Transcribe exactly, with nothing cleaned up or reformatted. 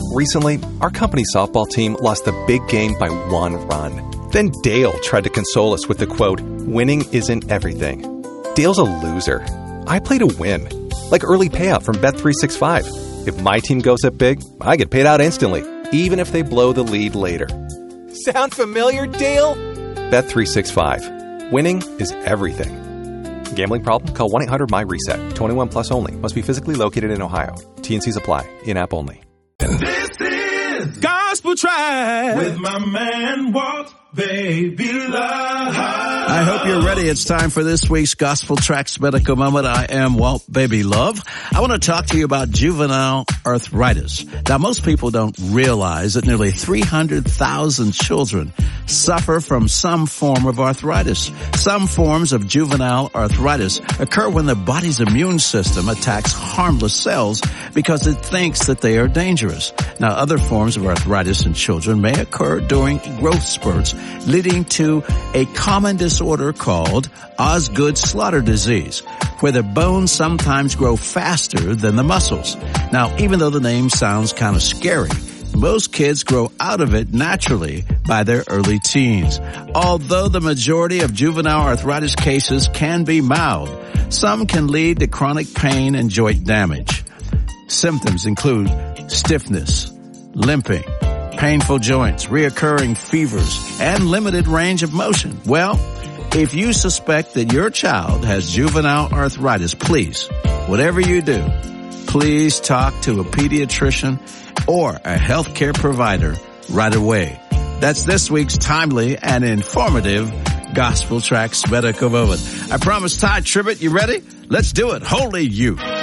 Recently, our company softball team lost the big game by one run. Then Dale tried to console us with the quote, "Winning isn't everything." Dale's a loser. I play to win. Like early payout from Bet three sixty-five. If my team goes up big, I get paid out instantly, even if they blow the lead later. Sound familiar, Dale? Bet three sixty-five. Winning is everything. Gambling problem? Call one eight hundred M Y reset. twenty-one plus only. Must be physically located in Ohio. T and C's apply. In-app only. This is Gospel Track with my man Walt Baby Love. I hope you're ready. It's time for this week's Gospel Tracks Medical Moment. I am Walt Baby Love. I want to talk to you about juvenile arthritis. Now, most people don't realize that nearly three hundred thousand children suffer from some form of arthritis. Some forms of juvenile arthritis occur when the body's immune system attacks harmless cells because it thinks that they are dangerous. Now, other forms of arthritis in children may occur during growth spurts, leading to a common disorder called Osgood-Schlatter disease, where the bones sometimes grow faster than the muscles. Now, even though the name sounds kind of scary, most kids grow out of it naturally by their early teens. Although the majority of juvenile arthritis cases can be mild, some can lead to chronic pain and joint damage. Symptoms include stiffness, limping, painful joints, reoccurring fevers, and limited range of motion. Well, if you suspect that your child has juvenile arthritis, please, whatever you do, please talk to a pediatrician or a healthcare provider right away. That's this week's timely and informative Gospel Tracks Medical Moment. I promise, Ty Tribbett, you ready? Let's do it. Holy you.